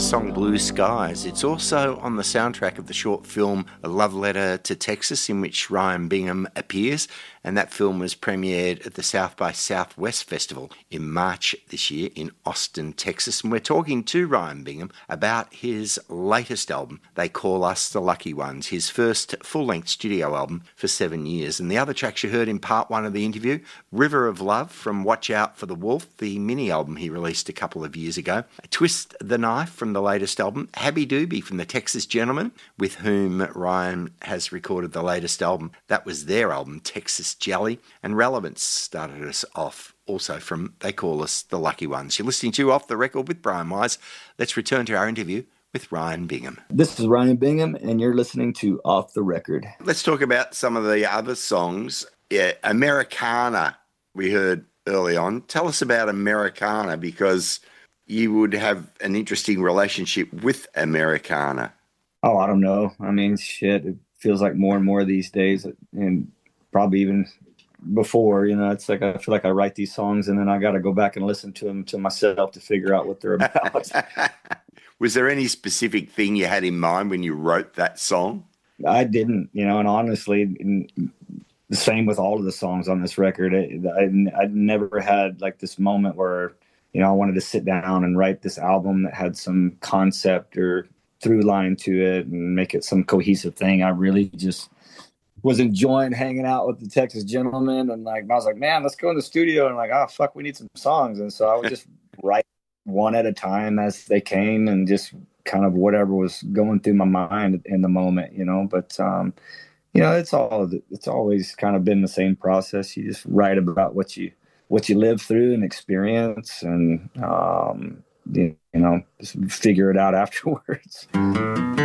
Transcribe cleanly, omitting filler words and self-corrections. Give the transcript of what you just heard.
song Blue Skies. It's also on the soundtrack of the short film A Love Letter to Texas, in which Ryan Bingham appears, and that film was premiered at the South by Southwest Festival in March this year in Austin, Texas. And we're talking to Ryan Bingham about his latest album, They Call Us the Lucky Ones, his first full-length studio album for 7 years. And the other tracks you heard in part one of the interview, River of Love from Watch Out for the Wolf, the mini album he released a couple of years ago, Twist the Knife from the latest album, Habby Doobie from the Texas Gentlemen, with whom Ryan has recorded the latest album. That was their album, Texas Jelly, and Relevance started us off also from They Call Us the Lucky Ones. You're listening to Off the Record with Brian Wise. Let's return to our interview with Ryan Bingham. This is Ryan Bingham, and you're listening to Off the Record. Let's talk about some of the other songs. Yeah, Americana, we heard early on. Tell us about Americana, because you would have an interesting relationship with Americana. Oh, I don't know. I mean, shit, it feels like more and more these days, and probably even before, it's like I feel like I write these songs and then I got to go back and listen to them to myself to figure out what they're about. Was there any specific thing you had in mind when you wrote that song? I didn't, and honestly, the same with all of the songs on this record. I never had like this moment where, I wanted to sit down and write this album that had some concept or through line to it and make it some cohesive thing. I really just was enjoying hanging out with the Texas Gentlemen, and I was like, man, let's go in the studio, and oh fuck, we need some songs. And so I would just write one at a time as they came, and just kind of whatever was going through my mind in the moment, but it's always kind of been the same process. You just write about what you live through and experience, and just figure it out afterwards.